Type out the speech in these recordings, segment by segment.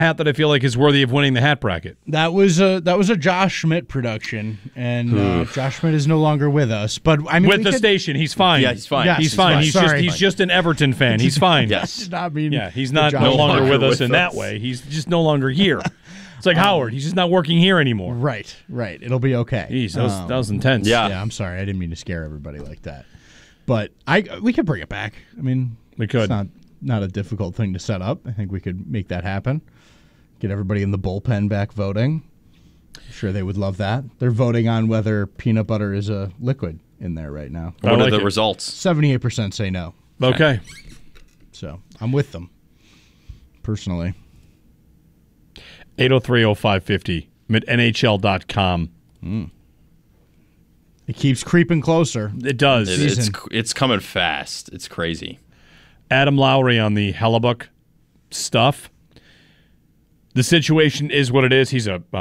hat that I feel like is worthy of winning the hat bracket. That was a Josh Schmidt production, and Josh Schmidt is no longer with us. But I mean, with the station, he's fine. Yeah, he's fine. Yes, He's fine. He's Just an Everton fan. He's fine. Yes. He's not no longer with us in that way. He's just no longer here. It's like Howard. He's just not working here anymore. Right. It'll be okay. Jeez, that was intense. Yeah. I'm sorry. I didn't mean to scare everybody like that. But we could bring it back. I mean, we could. It's not a difficult thing to set up. I think we could make that happen. Get everybody in the bullpen back voting. I'm sure they would love that. They're voting on whether peanut butter is a liquid in there right now. What are the results? 78% say no. Okay. So I'm with them, personally. 803-0550 at NHL.com. It keeps creeping closer. It does. It's coming fast. It's crazy. Adam Lowry on the Hellebuck stuff. The situation is what it is. He's a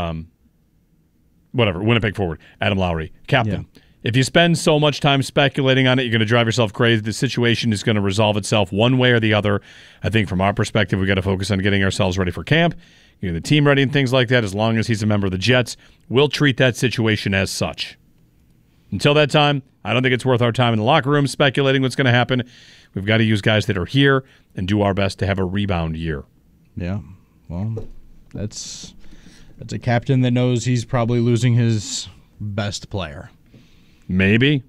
Winnipeg forward. Adam Lowry, captain. Yeah. If you spend so much time speculating on it, you're going to drive yourself crazy. The situation is going to resolve itself one way or the other. I think from our perspective, we got to focus on getting ourselves ready for camp, getting the team ready and things like that. As long as he's a member of the Jets, we'll treat that situation as such. Until that time, I don't think it's worth our time in the locker room speculating what's going to happen. We've got to use guys that are here and do our best to have a rebound year. Yeah. Well, that's a captain that knows he's probably losing his best player. Maybe.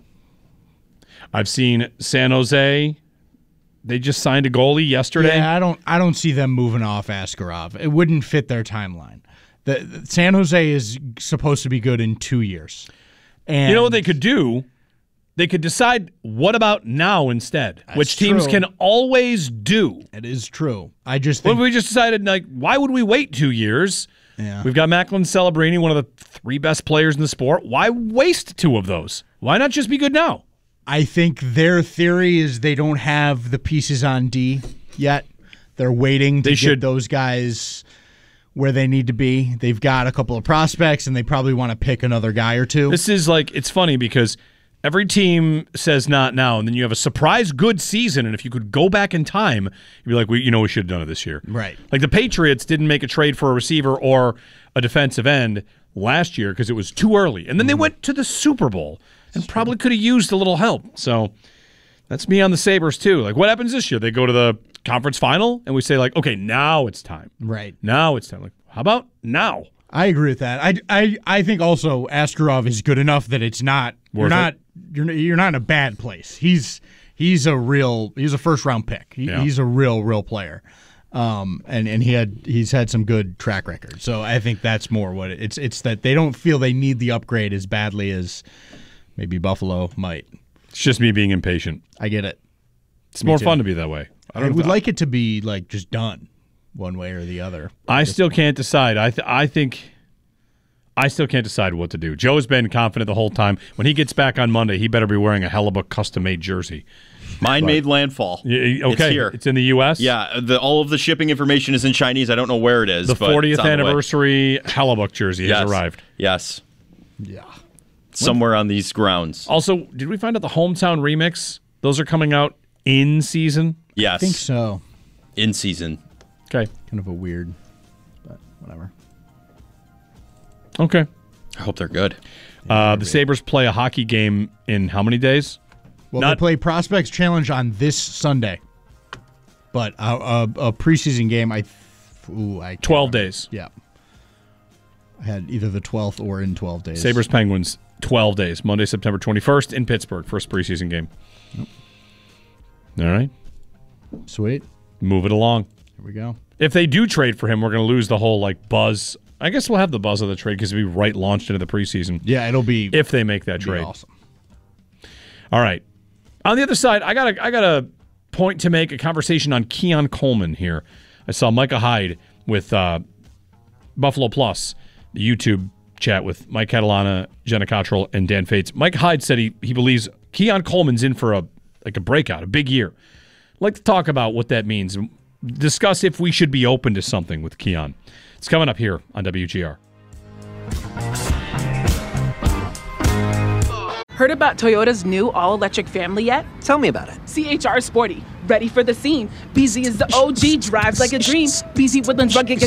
I've seen San Jose. They just signed a goalie yesterday. Yeah, I don't see them moving off Askarov. It wouldn't fit their timeline. The San Jose is supposed to be good in 2 years. And you know what they could do? They could decide what about now instead, which teams true. can always do. It is true. I just think What if we just decided, like, why would we wait 2 years? Yeah. We've got Macklin Celebrini, one of the 3 best players in the sport. Why waste 2 of those? Why not just be good now? I think their theory is they don't have the pieces on D yet. They're waiting to get those guys where they need to be. They've got a couple of prospects, and they probably want to pick another guy or two. This is like, it's funny because every team says not now, and then you have a surprise good season, and if you could go back in time, you'd be like, we should have done it this year. Right. Like the Patriots didn't make a trade for a receiver or a defensive end last year because it was too early. And then they went to the Super Bowl and probably could have used a little help. So that's me on the Sabres too. Like, what happens this year? They go to the conference final, and we say, like, okay, now it's time. Right. Now it's time. Like, how about now? I agree with that. I think also Askarov is good enough that it's not you're not in a bad place. He's a first round pick. He's a real player. And he's had some good track record. So I think that's more what it's that they don't feel they need the upgrade as badly as maybe Buffalo might. It's just me being impatient. I get it. It's more fun to be that way. I would like it to be like just done one way or the other. I still can't decide. I think I still can't decide what to do. Joe's been confident the whole time. When he gets back on Monday, he better be wearing a Hellebuck custom-made jersey. Mine made landfall. Okay, it's here. It's in the U.S.? Yeah, all of the shipping information is in Chinese. I don't know where it is. The but 40th it's on the way. anniversary Hellebuck jersey has arrived. Yes. Yeah. Somewhere on these grounds. Also, did we find out the Hometown remix? Those are coming out in season? Yes. I think so. In season. Okay. Kind of a weird, but whatever. Okay. I hope they're good. The Sabres play a hockey game in how many days? Well, they play Prospects Challenge on this Sunday, but a preseason game, I 12 days. Yeah. I had either the 12th or in 12 days. Sabres Penguins, 12 days. Monday, September 21st in Pittsburgh, first preseason game. Yep. All right. Sweet. Move it along. Here we go. If they do trade for him, we're going to lose the whole buzz. I guess we'll have the buzz of the trade because it'll be launched into the preseason. Yeah, it'll be if they make that trade. Awesome. All right. On the other side, I got a point to make, a conversation on Keon Coleman here. I saw Micah Hyde with Buffalo Plus, the YouTube chat with Mike Catalana, Jenna Cottrell, and Dan Fates. Mike Hyde said he believes Keon Coleman's in for a breakout, a big year. I'd like to talk about what that means and discuss if we should be open to something with Keon. It's coming up here on WGR. Heard about Toyota's new all-electric family yet? Tell me about it. CHR Sporty. Ready for the scene. BZ is the OG, drives like a dream. BZ Woodlands rugged